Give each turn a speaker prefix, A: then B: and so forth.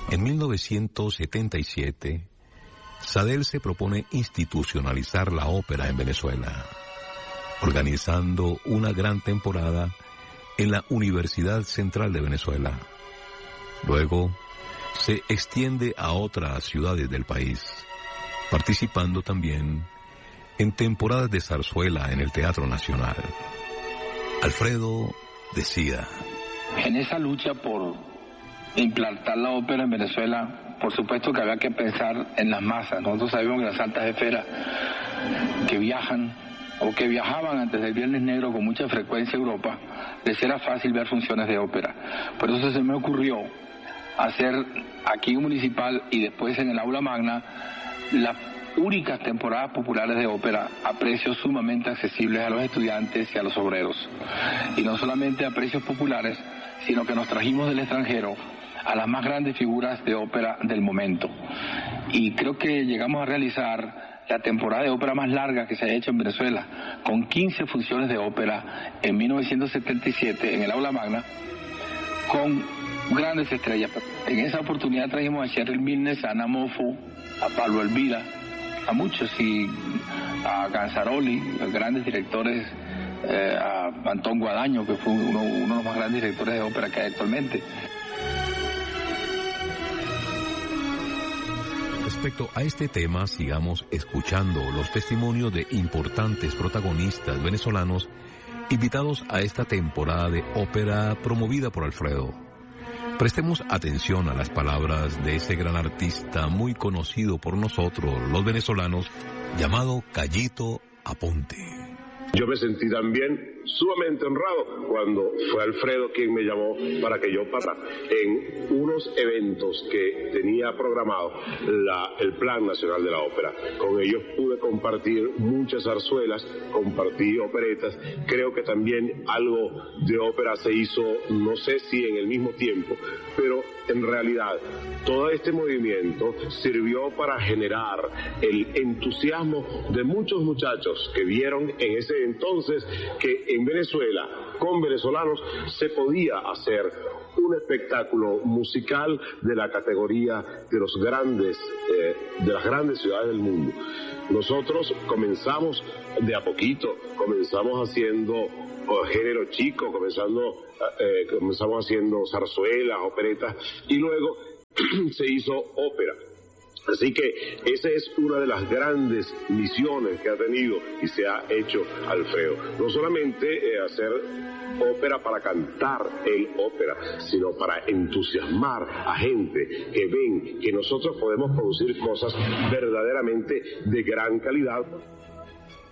A: En 1977, Sadel se propone institucionalizar la ópera en Venezuela, organizando una gran temporada en la Universidad Central de Venezuela. Luego, se extiende a otras ciudades del país, participando también en temporadas de zarzuela en el Teatro Nacional. Alfredo decía:
B: en esa lucha por implantar la ópera en Venezuela, por supuesto que había que pensar en las masas. Nosotros sabemos que las altas esferas que viajan o que viajaban antes del Viernes Negro con mucha frecuencia a Europa, les era fácil ver funciones de ópera. Por eso se me ocurrió hacer aquí un municipal y después en el Aula Magna las únicas temporadas populares de ópera a precios sumamente accesibles a los estudiantes y a los obreros. Y no solamente a precios populares, sino que nos trajimos del extranjero a las más grandes figuras de ópera del momento. Y creo que llegamos a realizar la temporada de ópera más larga que se ha hecho en Venezuela, con 15 funciones de ópera en 1977 en el Aula Magna, con grandes estrellas. En esa oportunidad trajimos a Cheryl Milnes, a Ana Moffo, a Pablo Elvira, a muchos, y a Ganzaroli, a grandes directores, a Antón Guadaño, que fue uno de los más grandes directores de ópera que hay actualmente.
A: Respecto a este tema, sigamos escuchando los testimonios de importantes protagonistas venezolanos invitados a esta temporada de ópera promovida por Alfredo. Prestemos atención a las palabras de ese gran artista muy conocido por nosotros, los venezolanos, llamado Callito Aponte.
C: Yo me sentí también sumamente honrado cuando fue Alfredo quien me llamó para que yo pasara en unos eventos que tenía programado el Plan Nacional de la Ópera. Con ellos pude compartir muchas zarzuelas, compartí operetas. Creo que también algo de ópera se hizo, no sé si en el mismo tiempo, pero en realidad todo este movimiento sirvió para generar el entusiasmo de muchos muchachos que vieron en ese entonces que en Venezuela, con venezolanos, se podía hacer un espectáculo musical de la categoría de los grandes, de las grandes ciudades del mundo. Nosotros comenzamos de a poquito, comenzamos haciendo género chico, comenzamos haciendo zarzuelas, operetas, y luego se hizo ópera. Así que esa es una de las grandes misiones que ha tenido y se ha hecho Alfredo. No solamente hacer ópera para cantar el ópera, sino para entusiasmar a gente que ven que nosotros podemos producir cosas verdaderamente de gran calidad.